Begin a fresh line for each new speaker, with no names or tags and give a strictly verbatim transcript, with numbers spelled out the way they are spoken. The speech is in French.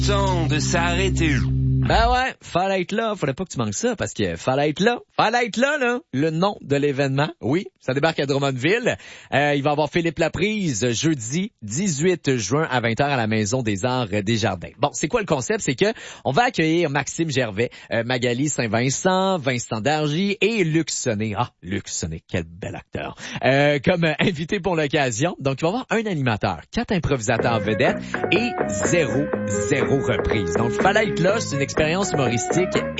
Temps de s'arrêter.
Ben ouais, fallait être là. Faudrait pas que tu manques ça parce que fallait être là. Fallait être là, là. Le nom de l'événement. Oui, ça débarque à Drummondville. Euh, il va y avoir Philippe Laprise jeudi dix-huit juin à vingt heures à la Maison des Arts des Jardins. Bon, c'est quoi le concept? C'est que on va accueillir Maxime Gervais, euh, Magali Saint-Vincent, Vincent Dargy et Luc Sonnet. Ah, Luc Sonnet, quel bel acteur. Euh, comme euh, invité pour l'occasion. Donc, il va y avoir un animateur, quatre improvisateurs vedettes et zéro, zéro reprise. Donc, fallait être là. C'est une expérience humoristique